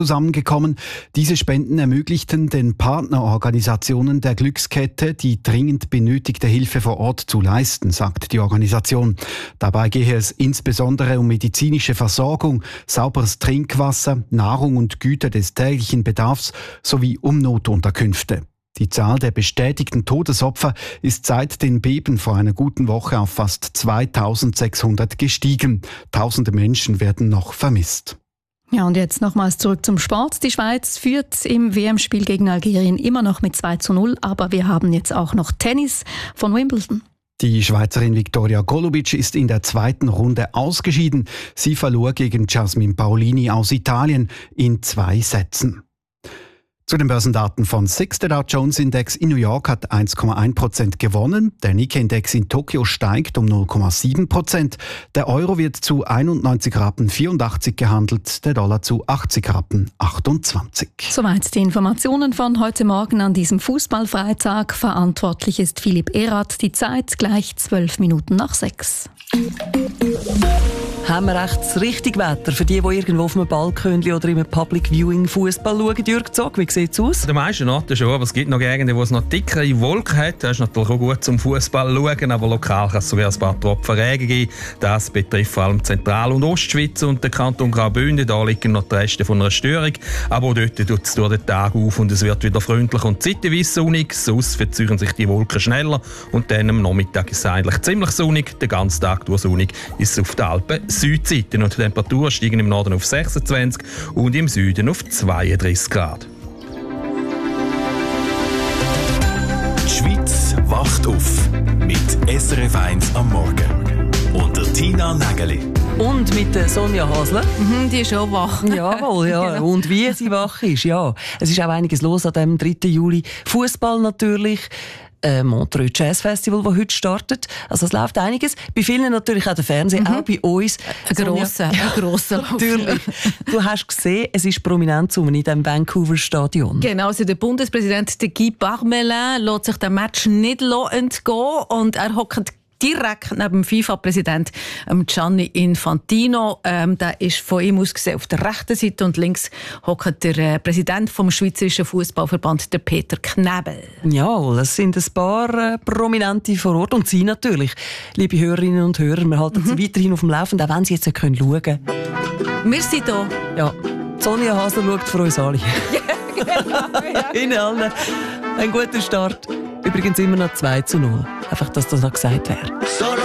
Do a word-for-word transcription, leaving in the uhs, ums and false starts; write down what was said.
zusammengekommen. Diese Spenden ermöglichten den Partnerorganisationen der Glückskette, die dringend benötigte Hilfe vor Ort zu leisten, sagt die Organisation. Dabei gehe es insbesondere um medizinische Versorgung, sauberes Trinkwasser, Nahrung und Güter des täglichen Bedarfs sowie um Notunterkünfte. Die Zahl der bestätigten Todesopfer ist seit den Beben vor einer guten Woche auf fast zweitausendsechshundert gestiegen. Tausende Menschen werden noch vermisst. Ja, und jetzt nochmals zurück zum Sport. Die Schweiz führt im W M-Spiel gegen Algerien immer noch mit zwei zu null, aber wir haben jetzt auch noch Tennis von Wimbledon. Die Schweizerin Viktoria Golubic ist in der zweiten Runde ausgeschieden. Sie verlor gegen Jasmine Paolini aus Italien in zwei Sätzen. Zu den Börsendaten von S I X. Der Dow Jones Index in New York hat eins Komma eins Prozent gewonnen. Der Nikkei-Index in Tokio steigt um null Komma sieben Prozent. Der Euro wird zu einundneunzig Rappen vierundachtzig gehandelt, der Dollar zu achtzig Rappen achtundzwanzig. Soweit die Informationen von heute Morgen an diesem Fußballfreitag. Verantwortlich ist Philipp Erath. Die Zeit gleich zwölf Minuten nach sechs. Haben wir echt das richtige Wetter für die, die irgendwo auf einem Balkönchen oder in einem Public Viewing Fußball schauen? Jürg Zog, wie sieht es aus? Die meisten Orten schon, aber es gibt noch Gegenden, wo es noch dickere Wolken hat. Das ist natürlich auch gut zum Fußball schauen, aber lokal kann es sogar ein paar Tropfen Regen geben. Das betrifft vor allem Zentral- und Ostschweiz und den Kanton Graubünden. Da liegen noch die Reste von einer Störung. Aber auch dort tut es durch den Tag auf und es wird wieder freundlich und zeitweise sonnig. Sonst verzögern sich die Wolken schneller und dann am Nachmittag ist es eigentlich ziemlich sonnig. Den ganzen Tag durch sonnig ist es auf den Alpen Südseite und die Temperaturen steigen im Norden auf sechsundzwanzig und im Süden auf zweiunddreißig Grad. Die Schweiz wacht auf mit S R F eins am Morgen. Und der Tina Nägeli. Und mit der Sonja Hasler. Mhm, die ist auch wach. Jawohl, ja. Genau. Und wie sie wach ist, ja. Es ist auch einiges los an dem dritten Juli. Fußball natürlich. Äh, Montreux Jazz Festival, das heute startet. Also es läuft einiges. Bei vielen natürlich auch der Fernseher, mhm. auch bei uns. Ein grosser, ein grosser Lauf. Natürlich. Du hast gesehen, es ist prominent in diesem Vancouver Stadion. Genau, also der Bundespräsident Guy Parmelin lässt sich den Match nicht entgehen und er hockt direkt neben dem FIFA-Präsident Gianni Infantino. Ähm, der ist von ihm aus gesehen auf der rechten Seite und links hockt der äh, Präsident vom Schweizerischen Fußballverband, der Peter Knebel. Ja, es sind ein paar äh, Prominente vor Ort und Sie natürlich, liebe Hörerinnen und Hörer. Wir halten mhm. Sie weiterhin auf dem Laufenden, auch wenn Sie jetzt nicht schauen können. Wir sind hier. Ja, Sonja Hasler schaut für uns alle. Genau, ja. Ihnen allen ein guter Start. Übrigens immer noch zwei zu null. Einfach, dass das noch gesagt wäre.